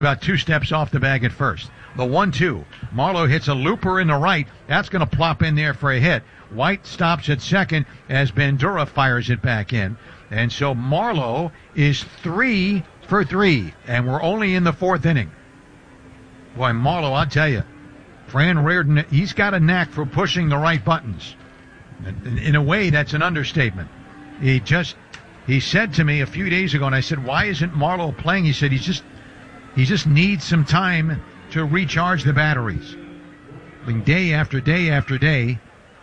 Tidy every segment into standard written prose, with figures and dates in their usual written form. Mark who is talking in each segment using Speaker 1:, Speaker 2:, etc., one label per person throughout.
Speaker 1: about 2 steps off the bag at first. The 1-2. Marlowe hits a looper in the right. That's going to plop in there for a hit. White stops at second as Bandura fires it back in. And so Marlowe is 3 for 3. And we're only in the 4th inning. Boy, Marlowe, I'll tell you, Fran Reardon, he's got a knack for pushing the right buttons. In a way, that's an understatement. He said to me a few days ago, and I said, why isn't Marlowe playing? He said, he just needs some time to recharge the batteries. Day after day after day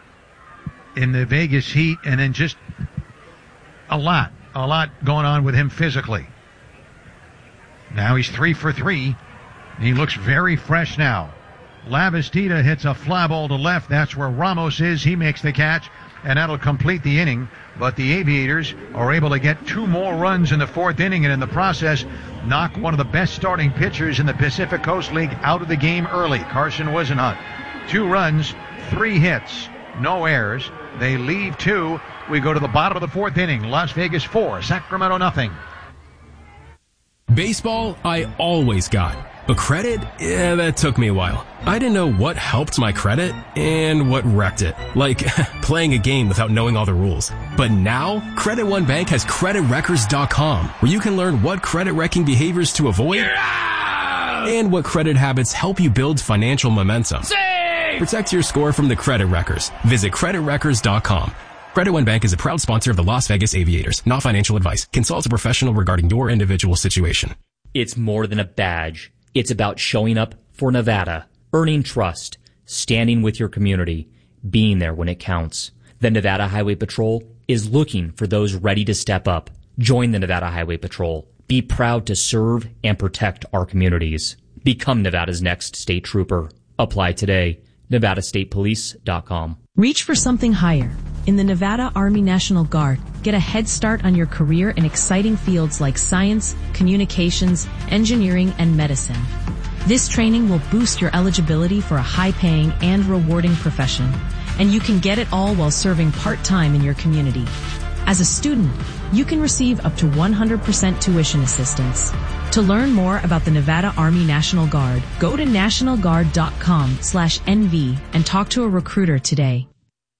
Speaker 1: in the Vegas heat, and then just a lot going on with him physically. Now he's 3 for 3. He looks very fresh now. Lavastida hits a fly ball to left. That's where Ramos is. He makes the catch, and that'll complete the inning. But the Aviators are able to get 2 more runs in the 4th inning, and in the process, knock one of the best starting pitchers in the Pacific Coast League out of the game early, Carson Whisenhunt. 2 runs, 3 hits, no errors. They leave 2. We go to the bottom of the 4th inning. Las Vegas 4, Sacramento nothing.
Speaker 2: Baseball, I always got. But credit? Yeah, that took me a while. I didn't know what helped my credit and what wrecked it. Like playing a game without knowing all the rules. But now, Credit One Bank has CreditWreckers.com, where you can learn what credit wrecking behaviors to avoid and what credit habits help you build financial momentum. Save! Protect your score from the credit wreckers. Visit CreditWreckers.com. Credit One Bank is a proud sponsor of the Las Vegas Aviators. Not financial advice. Consult a professional regarding your individual situation.
Speaker 3: It's more than a badge. It's about showing up for Nevada, earning trust, standing with your community, being there when it counts. The Nevada Highway Patrol is looking for those ready to step up. Join the Nevada Highway Patrol. Be proud to serve and protect our communities. Become Nevada's next state trooper. Apply today. NevadaStatePolice.com.
Speaker 4: Reach for something higher. In the Nevada Army National Guard, get a head start on your career in exciting fields like science, communications, engineering, and medicine. This training will boost your eligibility for a high-paying and rewarding profession, and you can get it all while serving part-time in your community. As a student, you can receive up to 100% tuition assistance. To learn more about the Nevada Army National Guard, go to nationalguard.com/NV and talk to a recruiter today.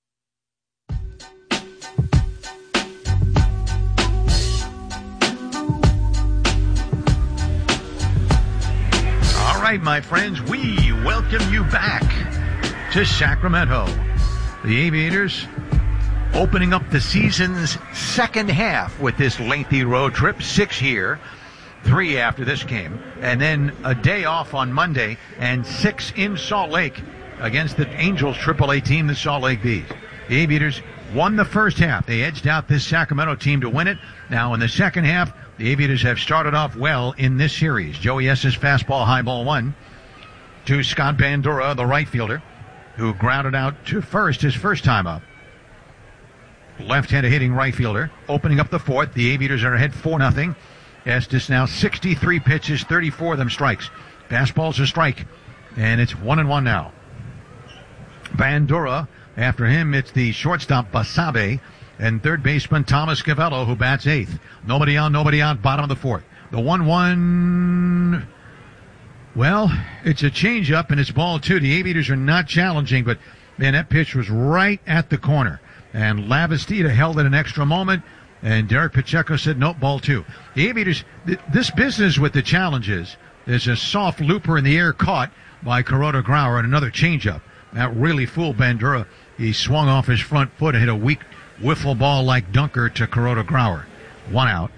Speaker 1: All right, my friends, we welcome you back to Sacramento. The Aviators opening up the season's second half with this lengthy road trip, 6 here, 3 after this game, and then a day off on Monday and 6 in Salt Lake against the Angels AAA team, the Salt Lake Bees. The Aviators won the first half. They edged out this Sacramento team to win it. Now in the second half, the Aviators have started off well in this series. Joey S's fastball, high ball 1 to Scott Bandura, the right fielder, who grounded out to first his first time up. Left-handed hitting right fielder, opening up the 4th. The Aviators are ahead 4-0. Estes now 63 pitches, 34 of them strikes. Fastball's a strike, and it's 1-1 now. Bandura, after him, it's the shortstop Basabe, and third baseman Thomas Cavello, who bats 8th. Nobody on, bottom of the 4th. The 1-1, well, it's a changeup, and it's ball 2. The Aviators are not challenging, but, man, that pitch was right at the corner. And Lavastida held it an extra moment, and Derek Pacheco said, nope, ball 2. The Aviators, this business with the challenges, there's a soft looper in the air caught by Kuroda Grauer and another changeup. That really fooled Bandura. He swung off his front foot and hit a weak wiffle ball-like dunker to Kuroda Grauer. 1 out.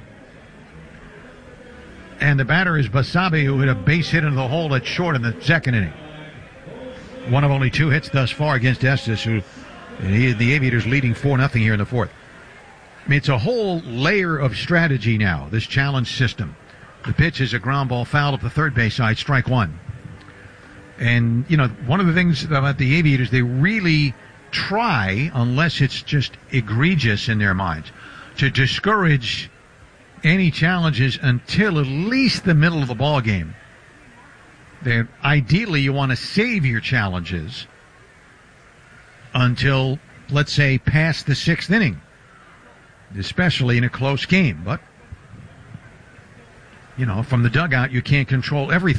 Speaker 1: And the batter is Basabe, who hit a base hit into the hole at short in the second inning. One of only 2 hits thus far against Estes, the Aviators leading 4-0 here in the 4th. I mean, it's a whole layer of strategy now, this challenge system. The pitch is a ground ball foul up the third base side, strike 1. And, you know, one of the things about the Aviators, they really try, unless it's just egregious in their minds, to discourage any challenges until at least the middle of the ball game. Ideally, you want to save your challenges until, let's say, past the 6th inning, especially in a close game. But from the dugout, you can't control everything.